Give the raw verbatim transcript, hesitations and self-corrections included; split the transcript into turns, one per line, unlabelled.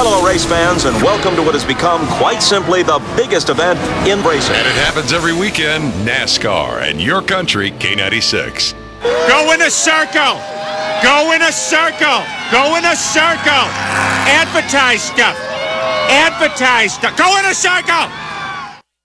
Hello, race fans, and welcome to what has become quite simply the biggest event in racing.
And it happens every weekend, NASCAR and your country, K ninety-six.
Go in a circle! Go in a circle! Go in a circle! Advertise stuff! Advertise stuff! Go in a circle!